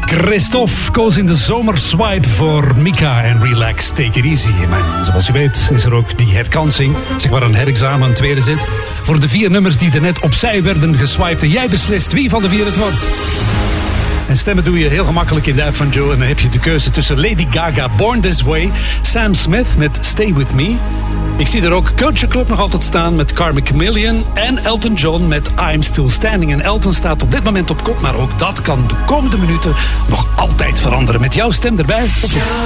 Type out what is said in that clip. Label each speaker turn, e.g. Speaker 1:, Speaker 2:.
Speaker 1: Christophe koos in de zomerswipe voor Mika en Relax, Take It Easy. Maar zoals je weet is er ook die herkansing, zeg maar een herexamen, een tweede zit, voor de 4 nummers die er net opzij werden geswiped. En jij beslist wie van de 4 het wordt. En stemmen doe je heel gemakkelijk in de app van Joe. En dan heb je de keuze tussen Lady Gaga, Born This Way, Sam Smith met Stay With Me. Ik zie er ook Culture Club nog altijd staan met Karmic Chameleon en Elton John met I'm Still Standing. En Elton staat op dit moment op kop, maar ook dat kan de komende minuten nog altijd veranderen. Met jouw stem erbij.